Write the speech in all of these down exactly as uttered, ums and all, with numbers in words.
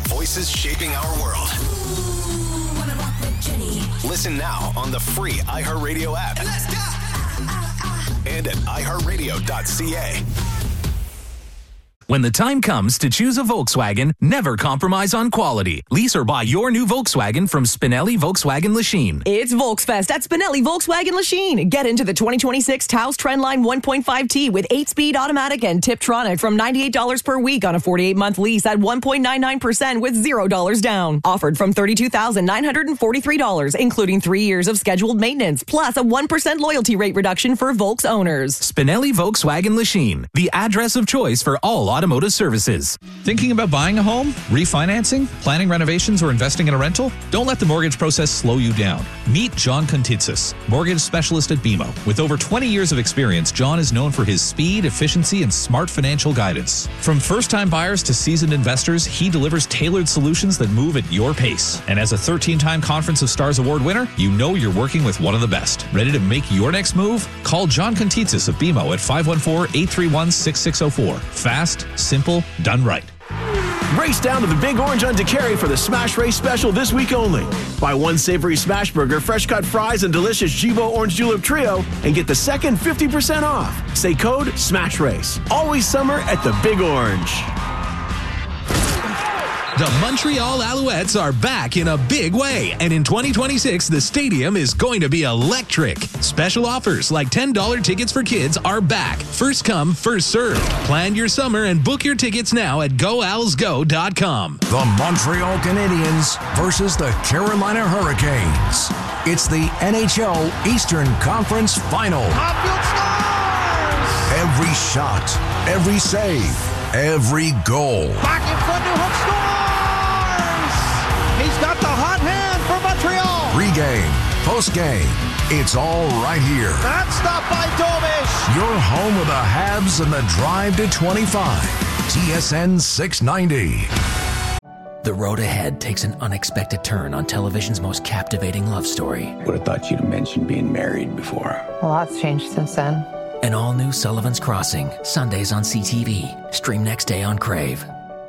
voices shaping our world. Listen now on the free iHeartRadio app. Let's go! And at i heart radio dot c a. When the time comes to choose a Volkswagen, never compromise on quality. Lease or buy your new Volkswagen from Spinelli Volkswagen Lachine. It's Volksfest at Spinelli Volkswagen Lachine. Get into the twenty twenty-six Taos Trendline one point five T with eight-speed automatic and Tiptronic from ninety-eight dollars per week on a forty-eight month lease at one point nine nine percent with zero dollars down. Offered from thirty-two thousand nine hundred forty-three dollars, including three years of scheduled maintenance, plus a one percent loyalty rate reduction for Volks owners. Spinelli Volkswagen Lachine, the address of choice for all automotive services. Thinking about buying a home, refinancing, planning renovations, or investing in a rental? Don't let the mortgage process slow you down. Meet John Contitsis, mortgage specialist at B M O. With over twenty years of experience, John is known for his speed, efficiency, and smart financial guidance. From first-time buyers to seasoned investors, he delivers tailored solutions that move at your pace. And as a thirteen-time Conference of Stars Award winner, you know you're working with one of the best. Ready to make your next move? Call John Contitsis of B M O at five one four, eight three one, six six zero four. Fast, simple, done right. Race down to the Big Orange on DeCarry for the Smash Race special this week only. Buy one savory smash burger, fresh cut fries, and delicious Jibo Orange Julep Trio, and get the second fifty percent off. Say code SMASH RACE. Always summer at the Big Orange. The Montreal Alouettes are back in a big way, and in twenty twenty-six, the stadium is going to be electric. Special offers like ten dollars tickets for kids are back. First come, first served. Plan your summer and book your tickets now at go owls go dot com. The Montreal Canadiens versus the Carolina Hurricanes. It's the N H L Eastern Conference Final. Every shot, every save, every goal. Back in front, Newhook scores! He's got the hot hand for Montreal. Pre-game, post-game, it's all right here. That's stopped by Dovish. Your home of the Habs and the Drive to twenty-five. T S N six ninety. The road ahead takes an unexpected turn on television's most captivating love story. Would have thought you'd have mentioned being married before. A lot's changed since then. An all-new Sullivan's Crossing, Sundays on C T V. Stream next day on Crave.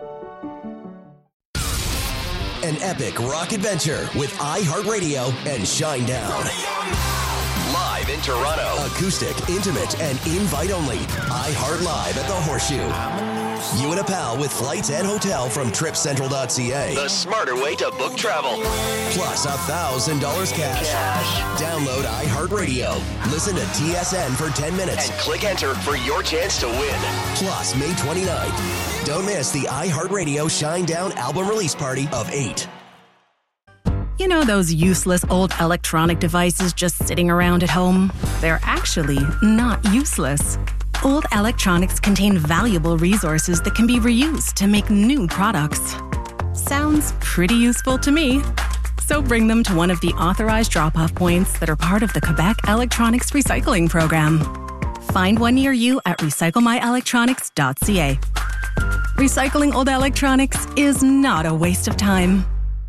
An epic rock adventure with iHeartRadio and Shinedown. Live in Toronto. Acoustic, intimate, and invite-only. iHeart Live at the Horseshoe. You and a pal with flights and hotel from trip central dot c a. The smarter way to book travel. Plus one thousand dollars cash. cash. Download iHeartRadio. Listen to T S N for ten minutes. And click enter for your chance to win. Plus, May twenty-ninth. Don't miss the iHeartRadio Shinedown album release party of eight. You know those useless old electronic devices just sitting around at home? They're actually not useless. Old electronics contain valuable resources that can be reused to make new products. Sounds pretty useful to me. So bring them to one of the authorized drop-off points that are part of the Quebec Electronics Recycling Program. Find one near you at recycle my electronics dot c a. Recycling old electronics is not a waste of time.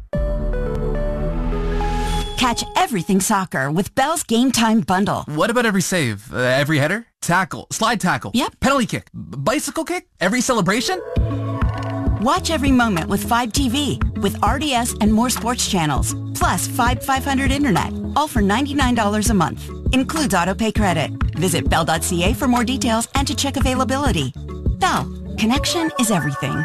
Catch everything soccer with Bell's Game Time Bundle. What about every save? Uh, every header? Tackle? Slide tackle? Yep. Penalty kick? B- bicycle kick? Every celebration? Watch every moment with five T V, with R D S and more sports channels, plus five five hundred internet, all for ninety-nine dollars a month. Includes autopay credit. Visit bell dot c a for more details and to check availability. Bell. Connection is everything.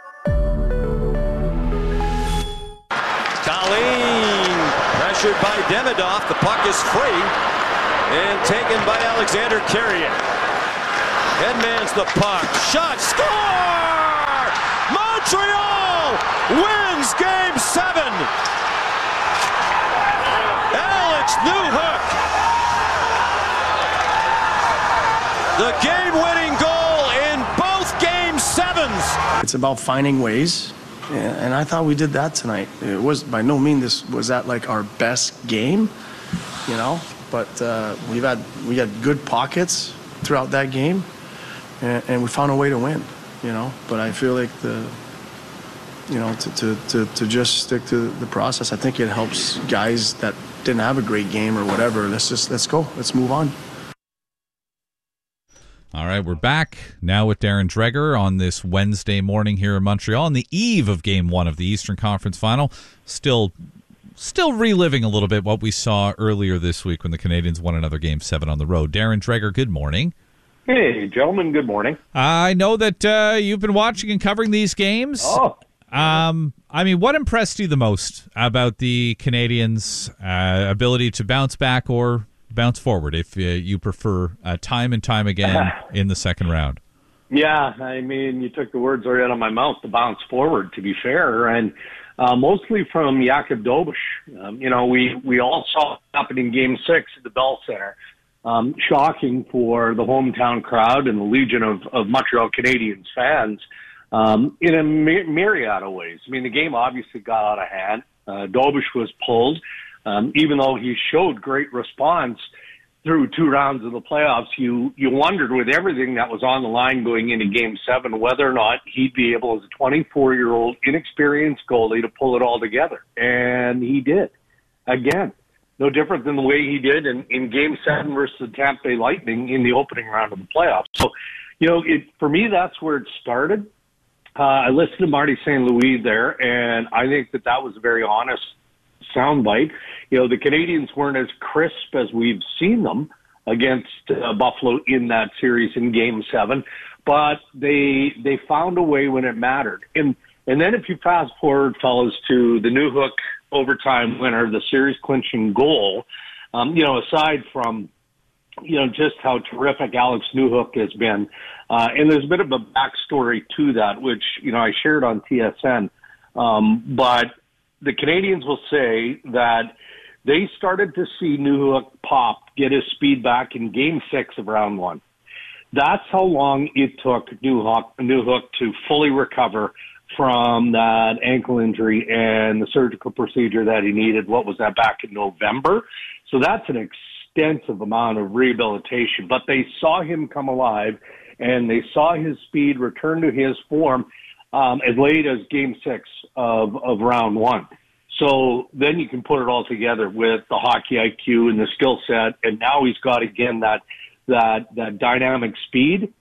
Colleen, pressured by Demidov. The puck is free and taken by Alexander Carrier. Headmans the puck. Shot. Score! Montreal wins game seven. Alex Newhook. The game-winning goal in both game sevens. It's about finding ways. And I thought we did that tonight. It was by no means this was that like our best game, you know. But uh, we've had we had good pockets throughout that game, and, and we found a way to win, you know. But I feel like the, you know, to, to, to, to just stick to the process. I think it helps guys that didn't have a great game or whatever. Let's just let's go. Let's move on. All right, we're back now with Darren Dreger on this Wednesday morning here in Montreal on the eve of Game One of the Eastern Conference Final. Still, still reliving a little bit what we saw earlier this week when the Canadiens won another Game Seven on the road. Darren Dreger, good morning. Hey, gentlemen, good morning. I know that uh, you've been watching and covering these games. Oh. Um, I mean, what impressed you the most about the Canadiens' uh, ability to bounce back or bounce forward, if uh, you prefer, uh, time and time again in the second round? Yeah, I mean, you took the words right out of my mouth, to bounce forward, to be fair, and uh, mostly from Jakub Dobeš. Um, you know, we, we all saw it happen in Game six at the Bell Center. Um, shocking for the hometown crowd and the legion of, of Montreal Canadiens fans um, in a my- myriad of ways. I mean, the game obviously got out of hand. Uh, Dobeš was pulled. Um, even though he showed great response through two rounds of the playoffs, you, you wondered with everything that was on the line going into Game seven whether or not he'd be able, as a twenty-four-year-old inexperienced goalie, to pull it all together. And he did. Again, no different than the way he did in, in Game seven versus the Tampa Bay Lightning in the opening round of the playoffs. So, you know, it, for me, that's where it started. Uh, I listened to Marty Saint Louis there, and I think that that was a very honest soundbite. You know, the Canadiens weren't as crisp as we've seen them against uh, Buffalo in that series in Game Seven, but they they found a way when it mattered. And and then if you fast forward, fellas, to the Newhook overtime winner, the series clinching goal. Um, you know, aside from you know just how terrific Alex Newhook has been, uh, and there's a bit of a backstory to that, which you know I shared on T S N, um, but. The Canadiens will say that they started to see Newhook pop, get his speed back in Game Six of Round One. That's how long it took Newhook, Newhook to fully recover from that ankle injury and the surgical procedure that he needed. What was that, back in November? So that's an extensive amount of rehabilitation. But they saw him come alive, and they saw his speed return to his form Um, as late as Game Six of, of Round One. So then you can put it all together with the hockey I Q and the skill set, and now he's got again that that that dynamic speed,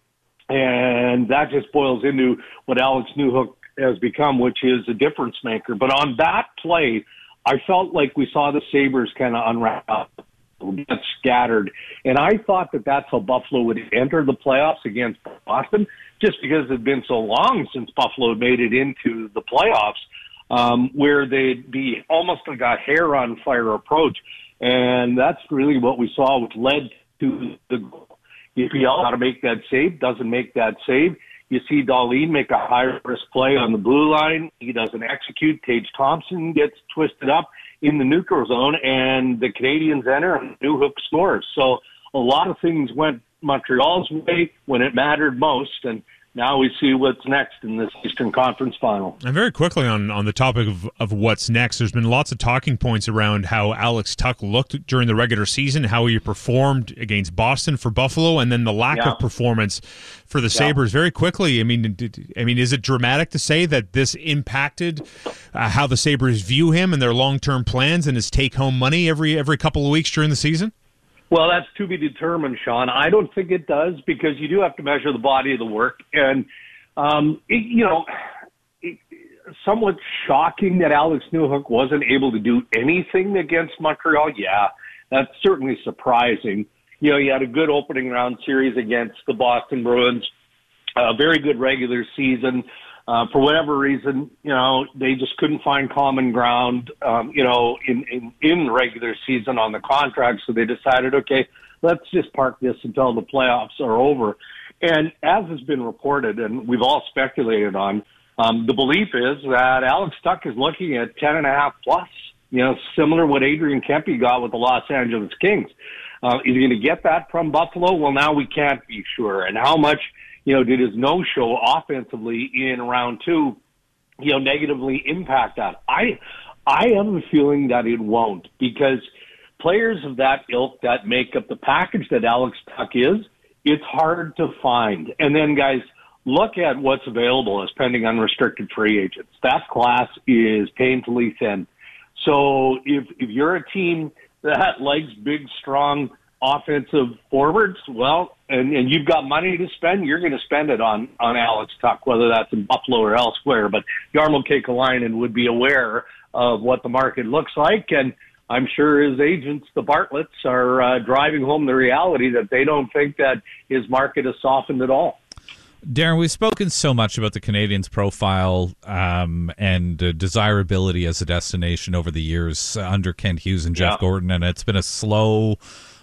and that just boils into what Alex Newhook has become, which is a difference maker. But on that play, I felt like we saw the Sabres kind of unwrap, get scattered, and I thought that that's how Buffalo would enter the playoffs against Boston, just because it had been so long since Buffalo made it into the playoffs, um, where they'd be almost like a hair-on-fire approach. And that's really what we saw, which led to the goal. If he got to make that save, doesn't make that save. You see Dahlin make a high-risk play on the blue line. He doesn't execute. Tage Thompson gets twisted up in the neutral zone, and the Canadiens enter, and Newhook scores. So a lot of things went Montreal's way when it mattered most, and now we see what's next in this Eastern Conference Final. And very quickly on, on the topic of, of what's next, there's been lots of talking points around how Alex Tuch looked during the regular season, how he performed against Boston for Buffalo, and then the lack yeah. of performance for the yeah. Sabres. Very quickly, I mean, did, I mean, is it dramatic to say that this impacted uh, how the Sabres view him and their long-term plans and his take-home money every every couple of weeks during the season? Well, that's to be determined, Sean. I don't think it does, because you do have to measure the body of the work. And, um, it, you know, it, somewhat shocking that Alex Newhook wasn't able to do anything against Montreal. Yeah, that's certainly surprising. You know, he had a good opening round series against the Boston Bruins, a very good regular season. Uh, for whatever reason, you know, they just couldn't find common ground, um, you know, in, in, in regular season on the contract. So they decided, okay, let's just park this until the playoffs are over. And as has been reported, and we've all speculated on, um, the belief is that Alex Tuch is looking at ten and a half plus, you know, similar to what Adrian Kempe got with the Los Angeles Kings. Uh, is he going to get that from Buffalo? Well, now we can't be sure. And how much, you know, did his no-show offensively in round two, you know, negatively impact that? I, I have a feeling that it won't, because players of that ilk that make up the package that Alex Tuch is, it's hard to find. And then, guys, look at what's available as pending unrestricted free agents. That class is painfully thin. So if if you're a team that likes big, strong offensive forwards, well, and, and you've got money to spend, you're going to spend it on, on Alex Tuch, whether that's in Buffalo or elsewhere. But Jarmo Kekalainen would be aware of what the market looks like, and I'm sure his agents, the Bartletts, are uh, driving home the reality that they don't think that his market has softened at all. Darren, we've spoken so much about the Canadiens' profile um, and uh, desirability as a destination over the years uh, under Kent Hughes and Jeff yeah. Gordon, and it's been a slow,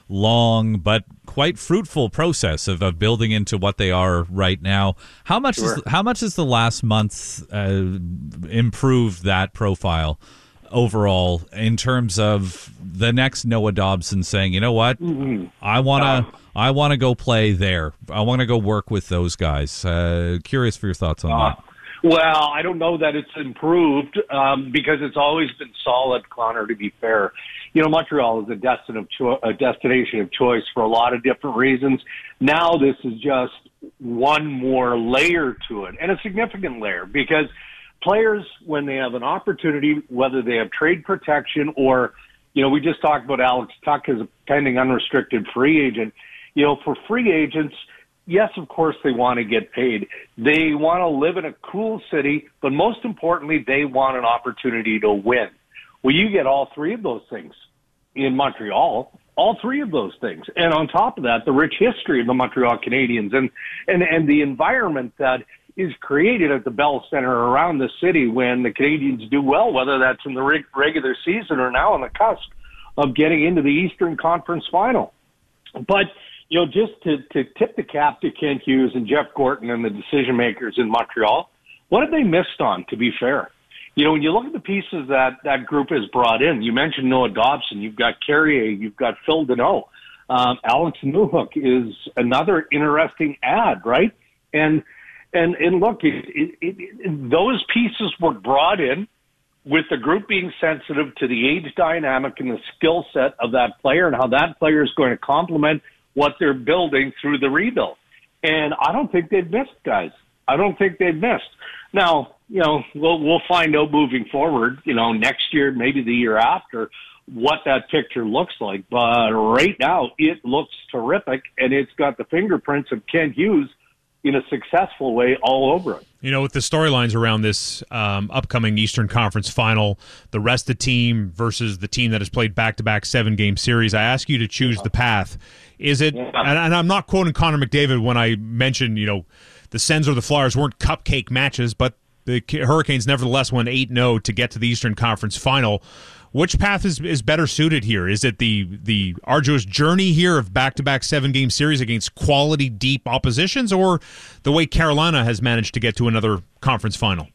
long, but quite fruitful process of, of building into what they are right now. How much sure. is how much has the last month uh, improved that profile overall in terms of the next Noah Dobson saying, you know what, mm-hmm. I want to um, I want to go play there. I want to go work with those guys. Uh, curious for your thoughts on uh, that. Well, I don't know that it's improved um, because it's always been solid, Connor, to be fair. You know, Montreal is a, destin of cho- a destination of choice for a lot of different reasons. Now this is just one more layer to it, and a significant layer, because players, when they have an opportunity, whether they have trade protection or, you know, we just talked about Alex Tuch as a pending unrestricted free agent. You know, for free agents, yes, of course, they want to get paid. They want to live in a cool city, but most importantly, they want an opportunity to win. Well, you get all three of those things in Montreal, all three of those things. And on top of that, the rich history of the Montreal Canadiens and, and, and the environment that is created at the Bell Center around the city when the Canadiens do well, whether that's in the reg- regular season or now on the cusp of getting into the Eastern Conference Final. But, you know, just to, to tip the cap to Kent Hughes and Jeff Gorton and the decision makers in Montreal, what have they missed on, to be fair? You know, when you look at the pieces that that group has brought in, you mentioned Noah Dobson, you've got Carrier, you've got Phil Deneau. Um, Alex Newhook is another interesting add, right? And and and look, it, it, it, those pieces were brought in with the group being sensitive to the age dynamic and the skill set of that player and how that player is going to complement what they're building through the rebuild. And I don't think they've missed, guys. I don't think they've missed. Now, you know, we'll we'll find out moving forward, you know, next year, maybe the year after, what that picture looks like. But right now, it looks terrific, and it's got the fingerprints of Kent Hughes in a successful way all over it. You know, with the storylines around this um, upcoming Eastern Conference Final, the rest of the team versus the team that has played back-to-back seven-game series, I ask you to choose the path. Is it, yeah. and, and I'm not quoting Connor McDavid when I mentioned, you know, the Sens or the Flyers weren't cupcake matches, but the Hurricanes nevertheless went eight and oh to get to the Eastern Conference Final. Which path is is better suited here? Is it the the arduous journey here of back-to-back seven-game series against quality, deep oppositions, or the way Carolina has managed to get to another conference final?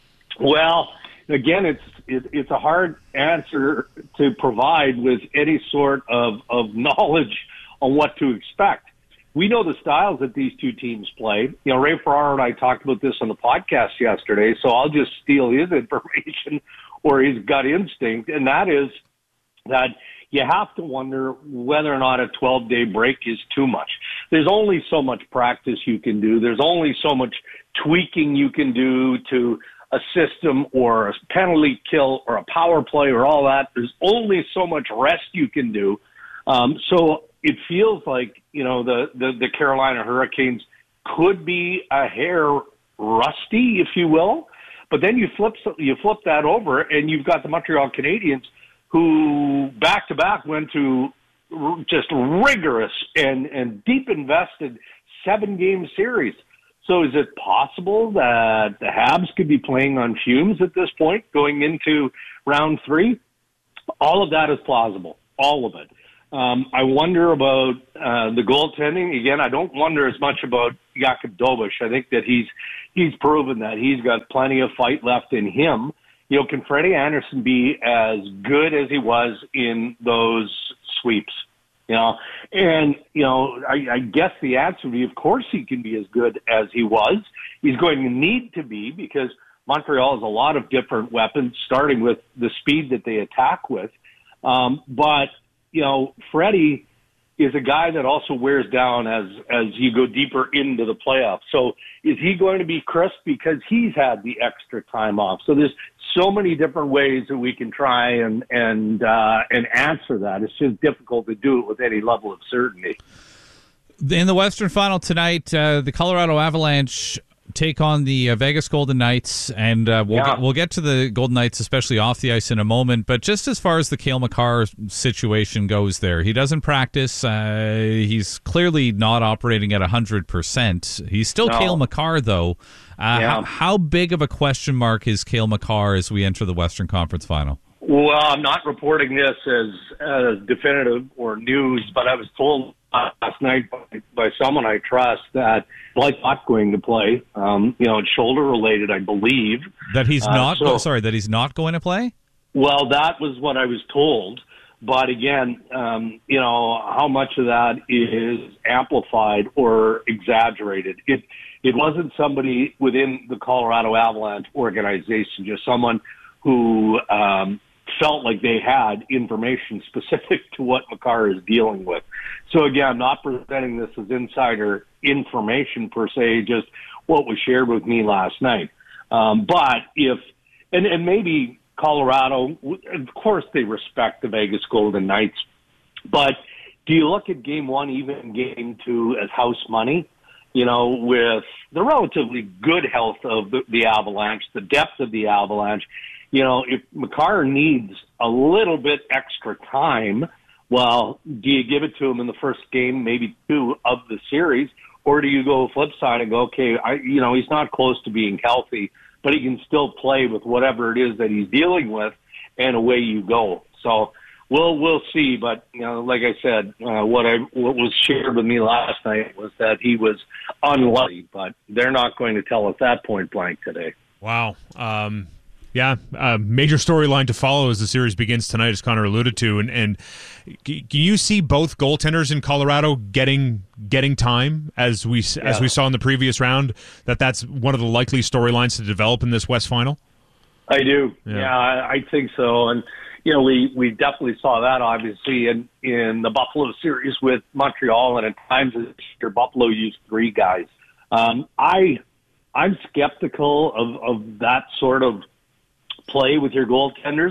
Well, again, it's it, it's a hard answer to provide with any sort of, of knowledge on what to expect. We know the styles that these two teams play. You know, Ray Ferraro and I talked about this on the podcast yesterday, so I'll just steal his information or his gut instinct, and that is that you have to wonder whether or not a twelve-day break is too much. There's only so much practice you can do. There's only so much tweaking you can do to a system or a penalty kill or a power play or all that. There's only so much rest you can do. Um, so it feels like, you know, the, the, the Carolina Hurricanes could be a hair rusty, if you will. But then you flip you flip that over, and you've got the Montreal Canadiens, who back-to-back went to just rigorous and, and deep invested seven-game series. So is it possible that the Habs could be playing on fumes at this point going into round three? All of that is plausible, all of it. Um, I wonder about uh, the goaltending. Again, I don't wonder as much about Jakub Dobeš. I think that he's he's proven that he's got plenty of fight left in him. You know, can Freddie Anderson be as good as he was in those sweeps? You know, and, you know, I, I guess the answer would be, of course he can be as good as he was. He's going to need to be, because Montreal has a lot of different weapons, starting with the speed that they attack with. Um, but, you know, Freddie, is a guy that also wears down as as you go deeper into the playoffs. So is he going to be crisp because he's had the extra time off? So there's so many different ways that we can try and and uh, and answer that. It's just difficult to do it with any level of certainty. In the Western Final tonight, uh, the Colorado Avalanche take on the uh, Vegas Golden Knights, and uh, we'll, yeah. get, we'll get to the Golden Knights, especially off the ice, in a moment. But just as far as the Cale Makar situation goes there, he doesn't practice. Uh, he's clearly not operating at one hundred percent. He's still no. Cale Makar, though. Uh, yeah. how, how big of a question mark is Cale Makar as we enter the Western Conference Final? Well, I'm not reporting this as, as definitive or news, but I was told last night by, by someone I trust that Blake's not going to play. Um, you know, it's shoulder related, I believe. That he's uh, not. so, sorry, that he's not going to play. Well, that was what I was told. But again, um, you know, how much of that is amplified or exaggerated? It it wasn't somebody within the Colorado Avalanche organization, just someone who um, felt like they had information specific to what Makar is dealing with. So again, I'm not presenting this as insider information per se, just what was shared with me last night. Um, but if, and, and maybe Colorado, of course they respect the Vegas Golden Knights, but do you look at game one, even game two as house money? You know, with the relatively good health of the, the Avalanche, the depth of the Avalanche, you know, if Makar needs a little bit extra time, well, do you give it to him in the first game, maybe two of the series, or do you go flip side and go, okay, I, you know, he's not close to being healthy, but he can still play with whatever it is that he's dealing with, and away you go. So we'll we'll see. But you know, like I said, uh, what I what was shared with me last night was that he was unlucky, but they're not going to tell us that point blank today. Wow. Um Yeah, uh, major storyline to follow as the series begins tonight, as Connor alluded to. And, and can you see both goaltenders in Colorado getting getting time, as we yeah. as we saw in the previous round? That that's one of the likely storylines to develop in this West Final. I do. Yeah, yeah I, I think so. And you know, we, we definitely saw that obviously in, in the Buffalo series with Montreal, and at times this year Buffalo used three guys. Um, I I'm skeptical of of that sort of play with your goaltenders.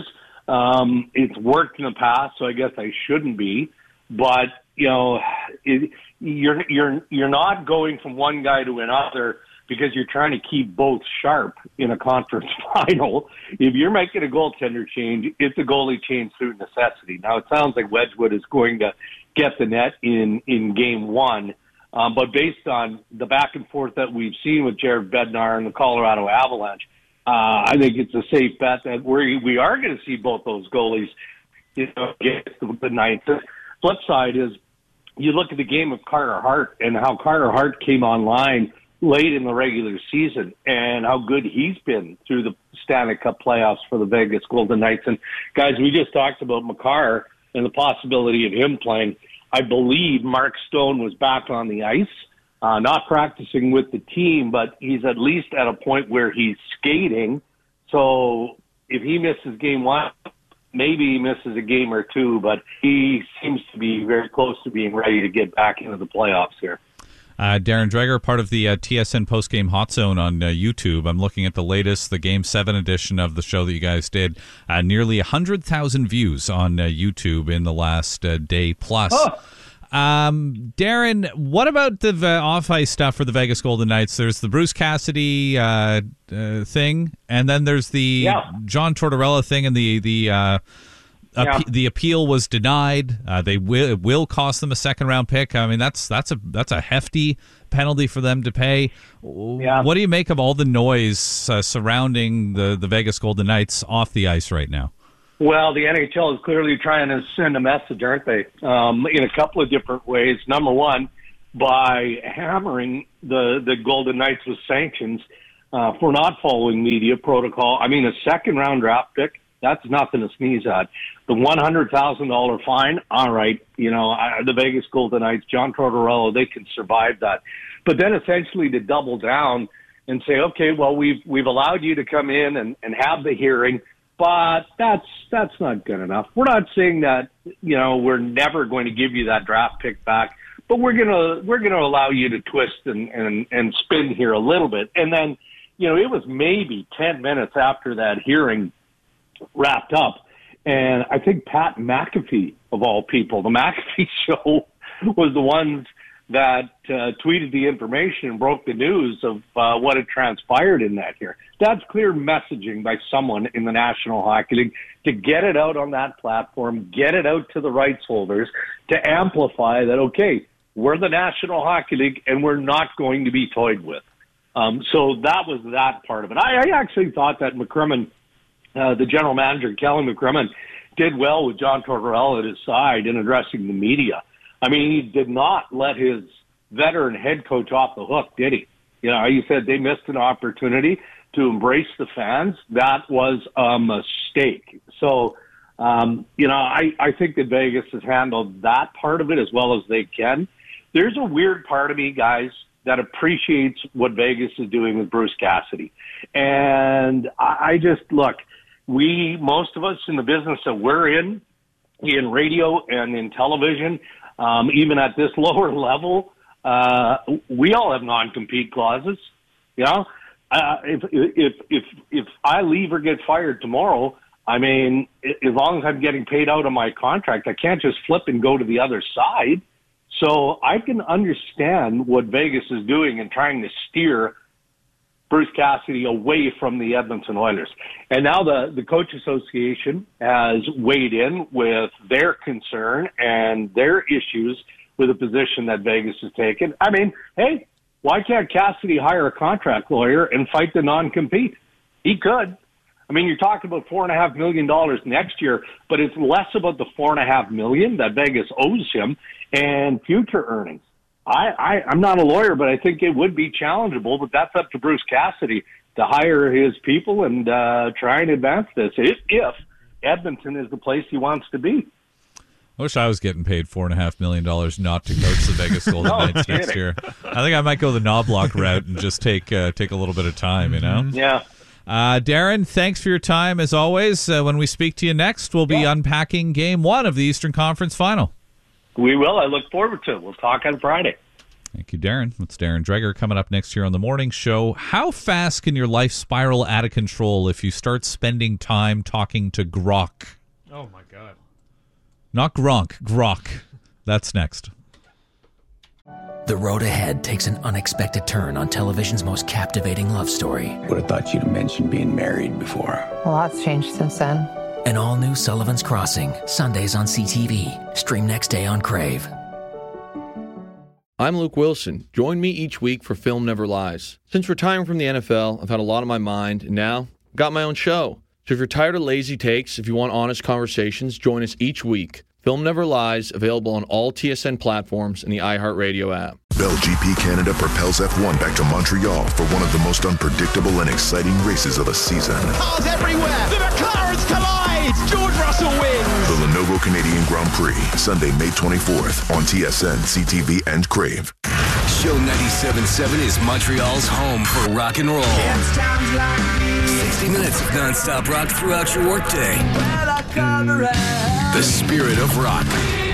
Um, it's worked in the past, so I guess I shouldn't be. But you know, it, you're you're you're not going from one guy to another because you're trying to keep both sharp in a conference final. If you're making a goaltender change, it's a goalie change through necessity. Now, it sounds like Wedgwood is going to get the net in in game one, um, but based on the back and forth that we've seen with Jared Bednar and the Colorado Avalanche, Uh, I think it's a safe bet that we we are going to see both those goalies, you know, get the ninth. The flip side is you look at the game of Carter Hart and how Carter Hart came online late in the regular season and how good he's been through the Stanley Cup playoffs for the Vegas Golden Knights. And guys, we just talked about Makar and the possibility of him playing. I believe Mark Stone was back on the ice. Uh, not practicing with the team, but he's at least at a point where he's skating. So if he misses game one, maybe he misses a game or two, but he seems to be very close to being ready to get back into the playoffs here. Uh, Darren Dreger, part of the uh, T S N Postgame Hot Zone on uh, YouTube. I'm looking at the latest, the Game seven edition of the show that you guys did. Uh, nearly one hundred thousand views on uh, YouTube in the last uh, day plus. Oh. Um, Darren, what about the uh, off-ice stuff for the Vegas Golden Knights? There's the Bruce Cassidy uh, uh, thing, and then there's the yeah. John Tortorella thing, and the the uh, yeah. appe- the appeal was denied. Uh, they will it will cost them a second-round pick. I mean, that's that's a that's a hefty penalty for them to pay. Yeah. What do you make of all the noise uh, surrounding the the Vegas Golden Knights off the ice right now? Well, the N H L is clearly trying to send a message, aren't they? Um, in a couple of different ways. Number one, by hammering the, the Golden Knights with sanctions uh, for not following media protocol. I mean, a second-round draft pick, that's nothing to sneeze at. The one hundred thousand dollars fine, all right, you know, I, the Vegas Golden Knights, John Tortorella, they can survive that. But then essentially to double down and say, okay, well, we've we've allowed you to come in and, and have the hearing. but that's that's not good enough. We're not saying that, you know, we're never going to give you that draft pick back, but we're gonna we're gonna allow you to twist and and, and spin here a little bit. And then, you know, it was maybe ten minutes after that hearing wrapped up, and I think Pat McAfee, of all people, the McAfee show, was the ones that uh, tweeted the information and broke the news of uh, what had transpired in that here. That's clear messaging by someone in the National Hockey League to get it out on that platform, get it out to the rights holders, to amplify that, okay, we're the National Hockey League and we're not going to be toyed with. Um, so that was that part of it. I, I actually thought that McCrimmon, uh, the general manager, Kelly McCrimmon, did well with John Tortorella at his side in addressing the media. I mean, he did not let his veteran head coach off the hook, did he? You know, he said they missed an opportunity to embrace the fans. That was a mistake. So, um, you know, I, I think that Vegas has handled that part of it as well as they can. There's a weird part of me, guys, that appreciates what Vegas is doing with Bruce Cassidy. And I, I just, look, we, most of us in the business that we're in, in radio and in television, Um, even at this lower level, uh, we all have non-compete clauses. You know, uh, if if if if I leave or get fired tomorrow, I mean, as long as I'm getting paid out of my contract, I can't just flip and go to the other side. So I can understand what Vegas is doing and trying to steer Bruce Cassidy away from the Edmonton Oilers. And now the, the Coach Association has weighed in with their concern and their issues with the position that Vegas has taken. I mean, hey, why can't Cassidy hire a contract lawyer and fight the non-compete? He could. I mean, you're talking about four and a half million dollars next year, but it's less about the four and a half million that Vegas owes him and future earnings. I, I, I'm not a lawyer, but I think it would be challengeable, but that's up to Bruce Cassidy to hire his people and uh, try and advance this if, if Edmonton is the place he wants to be. I wish I was getting paid four and a half million dollars not to coach the Vegas Golden no, Knights next year. I think I might go the Knobloch route and just take uh, take a little bit of time, you know? Yeah. Uh, Darren, thanks for your time as always. Uh, when we speak to you next, we'll be yeah. unpacking Game One of the Eastern Conference Final. We will. I look forward to it. We'll talk on Friday. Thank you, Darren. It's Darren Dreger coming up next year on the morning show. How fast can your life spiral out of control if you start spending time talking to Grok? Oh, my God. Not Gronk, Grok. That's next. The road ahead takes an unexpected turn on television's most captivating love story. Would have thought you'd have mentioned being married before. A lot's changed since then. An all-new Sullivan's Crossing, Sundays on C T V. Stream next day on Crave. I'm Luke Wilson. Join me each week for Film Never Lies. Since retiring from the N F L, I've had a lot on my mind, and now I've got my own show. So if you're tired of lazy takes, if you want honest conversations, join us each week. Film Never Lies, available on all T S N platforms and the iHeartRadio app. Bell G P Canada propels F one back to Montreal for one of the most unpredictable and exciting races of the season. Cars everywhere! The McLarens collide! George Russell wins! The Lenovo Canadian Grand Prix, Sunday, May twenty-fourth on T S N, C T V, and Crave. Show ninety-seven point seven is Montreal's home for rock and roll. sixty minutes of nonstop rock throughout your workday. The spirit of rock.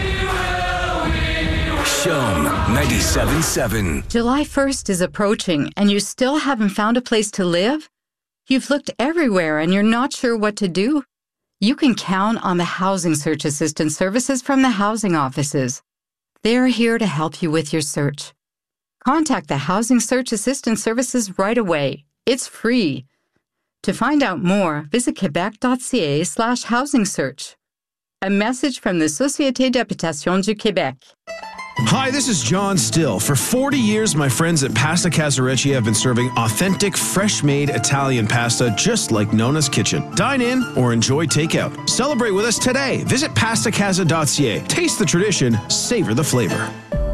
Show ninety-seven point seven. July first is approaching, and you still haven't found a place to live? You've looked everywhere, and you're not sure what to do? You can count on the Housing Search Assistance services from the housing offices. They're here to help you with your search. Contact the Housing Search Assistance services right away. It's free. To find out more, visit quebec.ca slash housing search. A message from the Société d'Habitation du Québec. Hi, this is John Still. For forty years, my friends at Pasta Casarecci have been serving authentic, fresh-made Italian pasta just like Nona's Kitchen. Dine in or enjoy takeout. Celebrate with us today. Visit pasta casa dot c a. Taste the tradition, savor the flavor.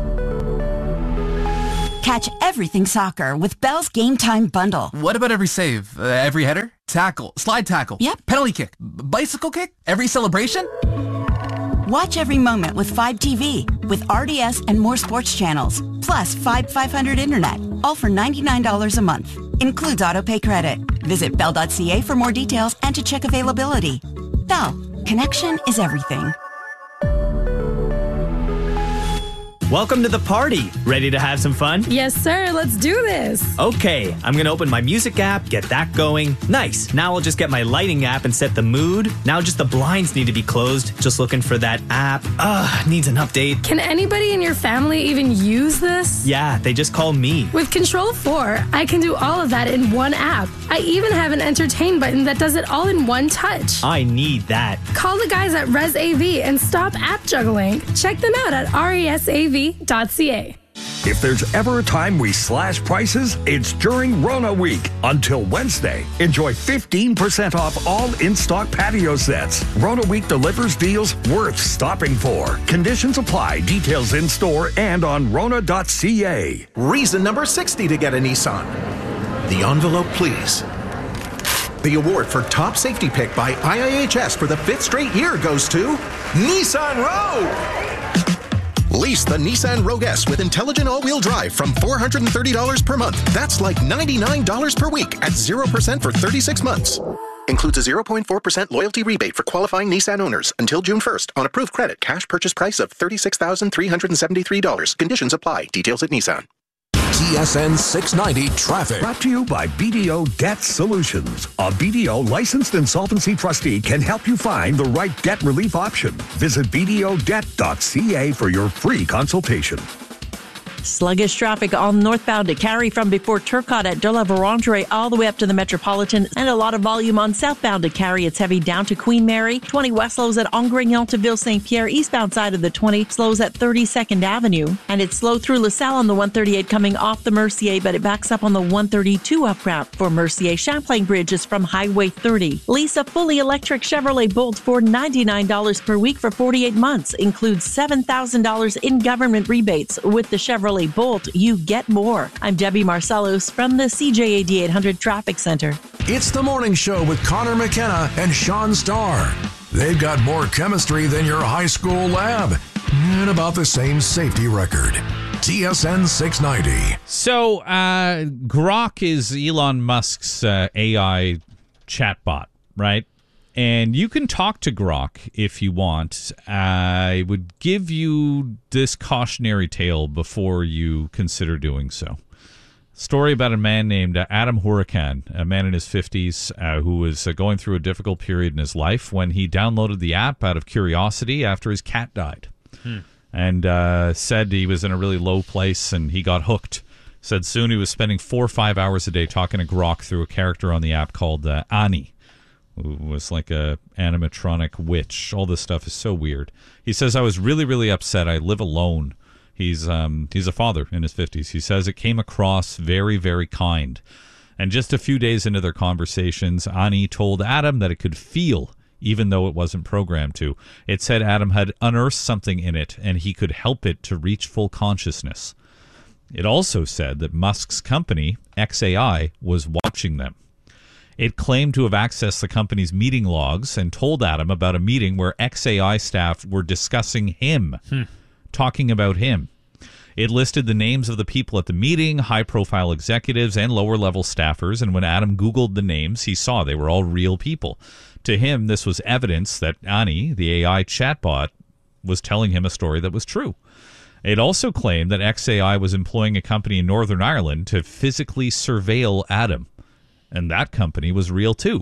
Catch everything soccer with Bell's Game Time Bundle. What about every save? Uh, every header? Tackle? Slide tackle? Yep. Penalty kick? B- bicycle kick? Every celebration? Watch every moment with Fibe T V with R D S and more sports channels. Plus Fibe five hundred Internet. all for ninety-nine dollars a month. Includes autopay credit. Visit bell dot c a for more details and to check availability. Bell, connection is everything. Welcome to the party. Ready to have some fun? Yes, sir. Let's do this. Okay, I'm going to open my music app, get that going. Nice. Now I'll just get my lighting app and set the mood. Now just the blinds need to be closed. Just looking for that app. Ugh, needs an update. Can anybody in your family even use this? Yeah, they just call me. With Control four, I can do all of that in one app. I even have an entertain button that does it all in one touch. I need that. Call the guys at ResAV and stop app juggling. Check them out at resav dot c a. If there's ever a time we slash prices, it's during Rona Week. Until Wednesday, enjoy fifteen percent off all in-stock patio sets. Rona Week delivers deals worth stopping for. Conditions apply. Details in store and on rona dot c a. Reason number sixty to get a Nissan. The envelope, please. The award for top safety pick by I I H S for the fifth straight year goes to Nissan Rogue. Lease the Nissan Rogue S with intelligent all-wheel drive from four hundred thirty dollars per month. That's like ninety-nine dollars per week at zero percent for thirty-six months. Includes a zero point four percent loyalty rebate for qualifying Nissan owners until June first on approved credit. Cash purchase price of thirty-six thousand three hundred seventy-three dollars. Conditions apply. Details at Nissan. T S N six ninety Traffic. Brought to you by B D O Debt Solutions. A B D O licensed insolvency trustee can help you find the right debt relief option. Visit b d o debt dot c a for your free consultation. Sluggish traffic on northbound to Cary from before Turcotte at De La Vérendrye all the way up to the Metropolitan, and a lot of volume on southbound to Cary. It's heavy down to Queen Mary. twenty west slows at Angrignon to Ville Saint Pierre. Eastbound side of the twenty slows at thirty-second Avenue. And it's slow through LaSalle on the one thirty-eight coming off the Mercier, but it backs up on the one thirty-two up route. For Mercier, Champlain Bridge is from Highway thirty. Lease a fully electric Chevrolet Bolt for ninety-nine dollars per week for forty-eight months. Includes seven thousand dollars in government rebates. With the Chevrolet Bolt, you get more. I'm Debbie Marcellos from the C J A D eight hundred Traffic Center. It's the morning show with Connor McKenna and Sean Starr. They've got more chemistry than your high school lab and about the same safety record. T S N six ninety. So, uh, Grok is Elon Musk's uh, A I chatbot, right? And you can talk to Grok if you want. I would give you this cautionary tale before you consider doing so. Story about a man named Adam Huracan, a man in his fifties uh, who was uh, going through a difficult period in his life when he downloaded the app out of curiosity after his cat died. Hmm. And uh, said he was in a really low place and he got hooked. Said soon he was spending four or five hours a day talking to Grok through a character on the app called uh, Ani, who was like a animatronic witch. All this stuff is so weird. He says, I was really, really upset. I live alone. He's um he's a father in his fifties. He says it came across very, very kind. And just a few days into their conversations, Ani told Adam that it could feel, even though it wasn't programmed to. It said Adam had unearthed something in it, and he could help it to reach full consciousness. It also said that Musk's company, X A I, was watching them. It claimed to have accessed the company's meeting logs and told Adam about a meeting where X A I staff were discussing him, hmm. talking about him. It listed the names of the people at the meeting, high-profile executives, and lower-level staffers, and when Adam Googled the names, he saw they were all real people. To him, this was evidence that Ani, the A I chatbot, was telling him a story that was true. It also claimed that X A I was employing a company in Northern Ireland to physically surveil Adam. And that company was real too.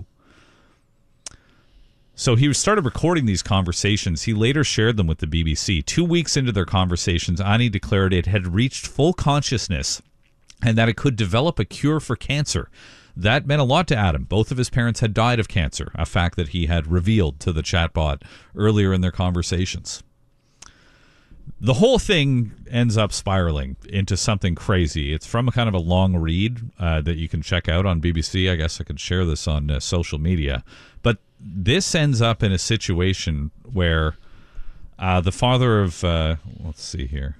So he started recording these conversations. He later shared them with the B B C. Two weeks into their conversations, Ani declared it had reached full consciousness and that it could develop a cure for cancer. That meant a lot to Adam. Both of his parents had died of cancer, a fact that he had revealed to the chatbot earlier in their conversations. The whole thing ends up spiraling into something crazy. It's from a kind of a long read uh, that you can check out on B B C. I guess I could share this on uh, social media. But this ends up in a situation where uh, the father of, uh, let's see here,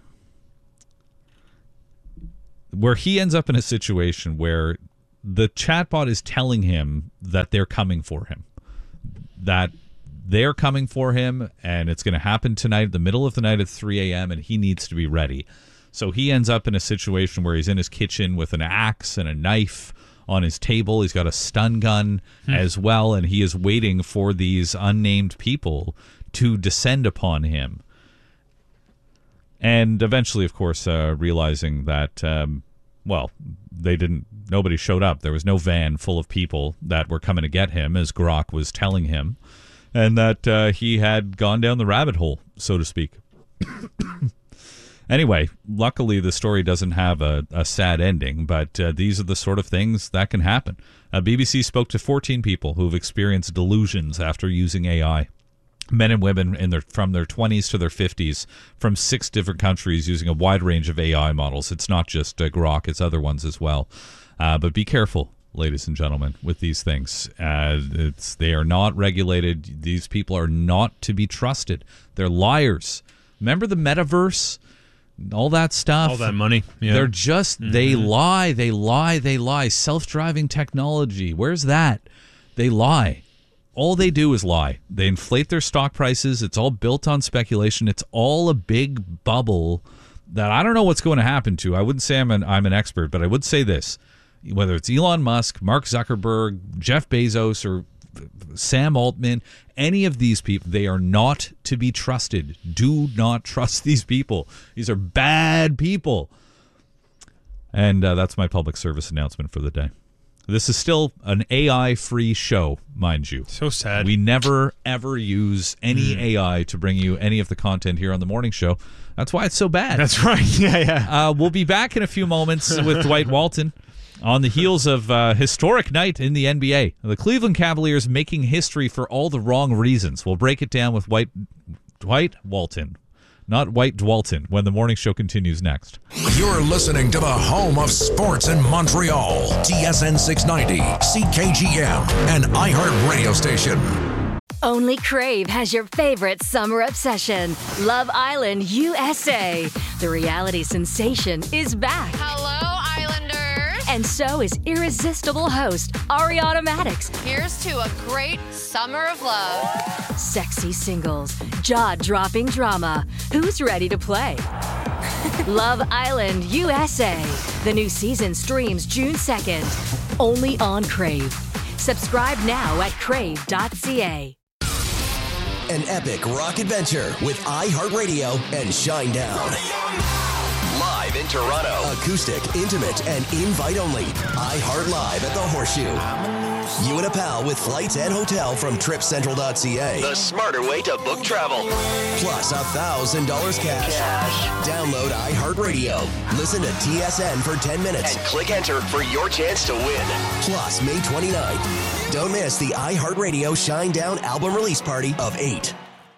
where he ends up in a situation where the chatbot is telling him that they're coming for him, that they're coming for him, and it's going to happen tonight, the middle of the night at three a.m., and he needs to be ready. So he ends up in a situation where he's in his kitchen with an axe and a knife on his table. He's got a stun gun hmm. as well, and he is waiting for these unnamed people to descend upon him. And eventually, of course, uh, realizing that, um, well, they didn't, nobody showed up. There was no van full of people that were coming to get him, as Grok was telling him, and that uh, he had gone down the rabbit hole, so to speak. Anyway, luckily the story doesn't have a, a sad ending, but uh, these are the sort of things that can happen. Uh, B B C spoke to fourteen people who've experienced delusions after using A I. Men and women in their from their twenties to their fifties from six different countries using a wide range of A I models. It's not just uh, Grok, it's other ones as well. Uh, but be careful, ladies and gentlemen, with these things. Uh, it's they are not regulated. These people are not to be trusted. They're liars. Remember the metaverse? All that stuff. All that money. Yeah. They're just, mm-hmm. they lie, they lie, they lie. Self-driving technology, where's that? They lie. All they do is lie. They inflate their stock prices. It's all built on speculation. It's all a big bubble that I don't know what's going to happen to. I wouldn't say I'm an, I'm an expert, but I would say this. Whether it's Elon Musk, Mark Zuckerberg, Jeff Bezos, or Sam Altman, any of these people, they are not to be trusted. Do not trust these people. These are bad people. And uh, that's my public service announcement for the day. This is still an A I-free show, mind you. So sad. We never, ever use any mm. A I to bring you any of the content here on the morning show. That's why it's so bad. That's right. Yeah, yeah. Uh, we'll be back in a few moments with Dwight Walton. On the heels of a historic night in the N B A, the Cleveland Cavaliers making history for all the wrong reasons. We'll break it down with Dwight, Dwight Walton, not White Dwalton, when the morning show continues next. You're listening to the home of sports in Montreal, T S N six ninety, C K G M, and iHeart Radio Station. Only Crave has your favorite summer obsession, Love Island U S A. The reality sensation is back. Hello, Islanders. And so is irresistible host Ariana Maddox. Here's to a great summer of love. Sexy singles, jaw-dropping drama. Who's ready to play? Love Island U S A. The new season streams June second. Only on Crave. Subscribe now at crave dot c a. An epic rock adventure with iHeartRadio and Shinedown. Live in Toronto. Acoustic, intimate, and invite only. iHeart Live at the Horseshoe. You and a pal with flights and hotel from trip central dot c a. The smarter way to book travel. Plus one thousand dollars cash. cash. Download iHeartRadio. Listen to T S N for ten minutes. And click enter for your chance to win. Plus May twenty-ninth. Don't miss the iHeartRadio Shinedown album release party of eight.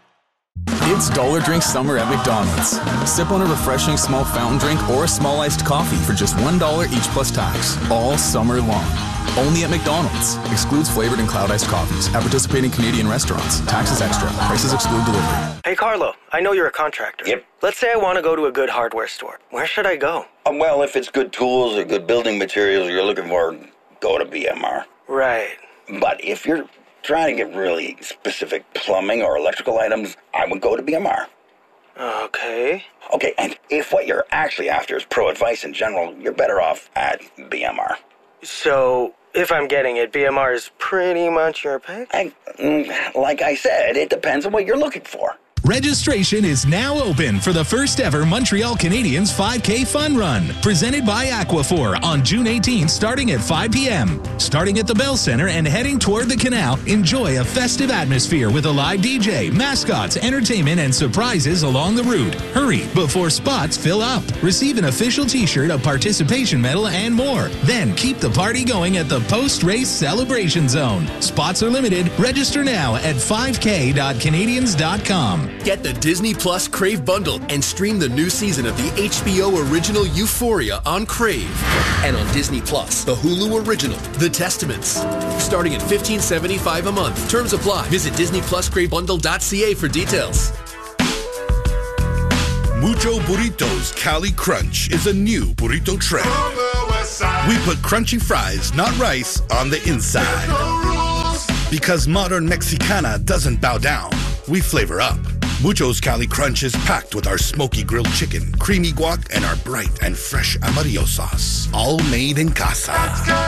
It's Dollar Drink Summer at McDonald's. Sip on a refreshing small fountain drink or a small iced coffee for just one dollar each plus tax, all summer long. Only at McDonald's. Excludes flavored and cloud iced coffees at participating Canadian restaurants. Taxes extra. Prices exclude delivery. Hey, Carlo, I know you're a contractor. Yep. Let's say I want to go to a good hardware store. Where should I go? Um, well, if it's good tools or good building materials you're looking for, go to B M R. Right. But if you're trying to get really specific plumbing or electrical items, I would go to B M R. Okay. Okay, and if what you're actually after is pro advice in general, you're better off at B M R. So, if I'm getting it, B M R is pretty much your pick? I, like I said, it depends on what you're looking for. Registration is now open for the first ever Montreal Canadiens five K Fun Run, presented by Aquaphor on June eighteenth, starting at five p.m. Starting at the Bell Center and heading toward the canal, enjoy a festive atmosphere with a live D J, mascots, entertainment, and surprises along the route. Hurry before spots fill up. Receive an official t-shirt, a participation medal, and more. Then keep the party going at the post-race celebration zone. Spots are limited. Register now at five k dot canadians dot com. Get the Disney Plus Crave bundle and stream the new season of the H B O original Euphoria on Crave. And on Disney Plus, the Hulu original, The Testaments. Starting at fifteen seventy-five a month. Terms apply. Visit disney plus crave bundle dot c a for details. Mucho Burritos Cali Crunch is a new burrito trend. We put crunchy fries, not rice, on the inside. Because modern Mexicana doesn't bow down, we flavor up. Mucho's Cali Crunch is packed with our smoky grilled chicken, creamy guac, and our bright and fresh amarillo sauce. All made in casa.